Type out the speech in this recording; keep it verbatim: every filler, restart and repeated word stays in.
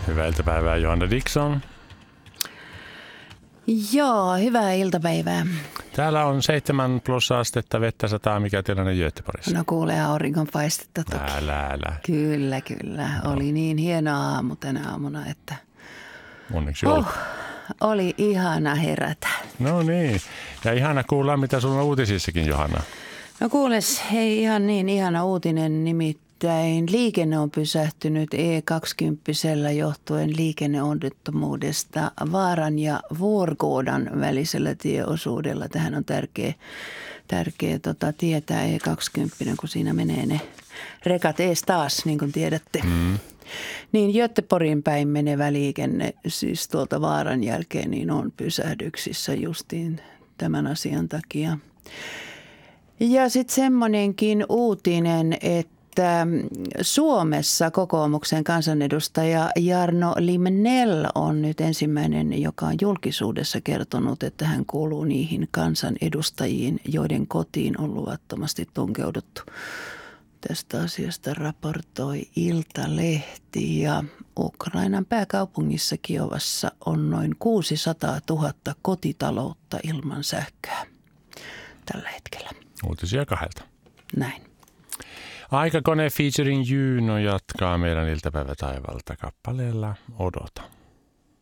Hyvää iltapäivää, Johanna Dickson. Joo, hyvää iltapäivää. Täällä on seitsemän plus astetta, vettä sataa, mikä tilanne Göteborgissa? No kuulee auringonpaistetta toki. Älä, älä. Kyllä, kyllä. No. Oli niin hieno aamu tänä aamuna, että onneksi oh, olkoon. Oli ihana herätä. No niin, ja ihana kuulla, mitä sulla on uutisissakin, Johanna. No kuules, hei ihan niin ihana uutinen, nimittäin liikenne on pysähtynyt E kaksikymmentä johtuen liikenneonnettomuudesta Vaaran ja Vårgårdan välisellä tieosuudella. Tähän on tärkeä, tärkeä tota, tietää E kaksikymmentä, kun siinä menee ne rekat ees taas, niin kuin tiedätte. Mm. Niin Göteborgin päin menevä liikenne, siis tuolta Vaaran jälkeen, niin on pysähdyksissä justiin tämän asian takia. Ja sitten semmoinenkin uutinen, että Suomessa kokoomuksen kansanedustaja Jarno Limnell on nyt ensimmäinen, joka on julkisuudessa kertonut, että hän kuuluu niihin kansanedustajiin, joiden kotiin on luvattomasti tunkeuduttu. Tästä asiasta raportoi Iltalehti ja Ukrainan pääkaupungissa Kiovassa on noin kuusisataatuhatta kotitaloutta ilman sähköä tällä hetkellä. Uutisia kahdelta. Näin. Aikakone featuring Juno jatkaa meidän iltapäivätaivalta kappaleella Odota.